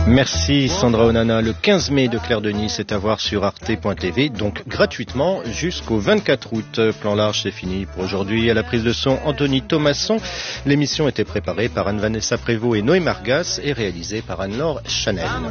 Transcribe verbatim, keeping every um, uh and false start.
Merci Sandra Onana. Le quinze mai de Claire Denis est à voir sur arte point t v, donc gratuitement jusqu'au vingt-quatre août. Plan large, c'est fini pour aujourd'hui. À la prise de son, Anthony Thomasson. L'émission était préparée par Anne-Vanessa Prévost et Noé Margas et réalisée par Anne-Laure Chanel.